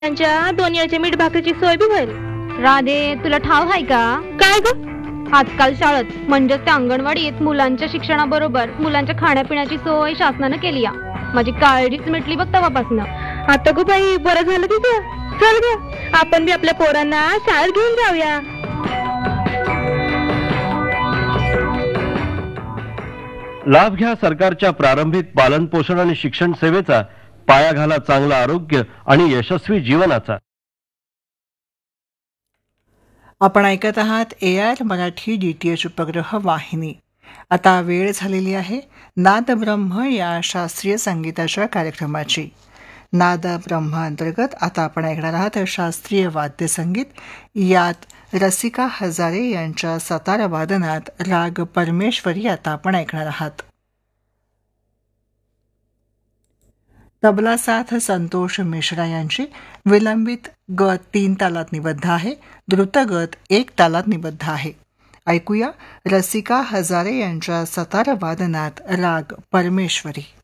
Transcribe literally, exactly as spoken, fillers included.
त्यांच्या दोन याच्या मीठ भाकरीची सोय बी होईल. राधे, तुला ठाव आहे का काय ग? आजकाल शाळेत म्हणजे त्या अंगणवाडीत मुलांच्या शिक्षणाबरोबर मुलांच्या खाण्यापिण्याची सोय शासनानं केली या. माझी काळजीच मिटली बघ तेव्हापासून. आता गो बाई, बरं झालं तुझं. चल ग, आपण बी आपल्या पोरांना शाळेत घेऊन जाऊया. लाभ घ्या सरकारच्या प्रारंभिक पालन पोषण आणि शिक्षण सेवेचा. पाया घाला चांगलं आरोग्य आणि यशस्वी जीवनाचा. आपण ऐकत आहात A R Marathi D T H उपग्रह वाहिनी. आता वेळ झालेली आहे नादब्रह्म या शास्त्रीय संगीताच्या कार्यक्रमाची. नादब्रह्म अंतर्गत आता आपण ऐकणार आहात शास्त्रीय वाद्यसंगीत. यात रसिका हजारे यांच्या सतार वादनात राग परमेश्वरी आता आपण ऐकणार आहात. तबला साथ संतोष मिश्रा यांची. विलंबित गत तीन तालात निबद्ध आहे. द्रुतगत एक तालात निबद्ध आहे. ऐकूया रसिका हजारे यांच्या सतार वादनात राग परमेश्वरी.